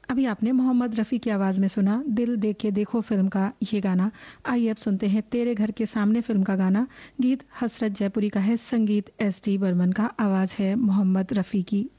अभी आपने मोहम्मद रफ़ी की आवाज़ में सुना दिल दे के देखो फिल्म का ये गाना। आइए अब सुनते हैं तेरे घर के सामने फिल्म का गाना। गीत हसरत जयपुरी का है, संगीत एस डी बर्मन का, आवाज़ है मोहम्मद रफ़ी की।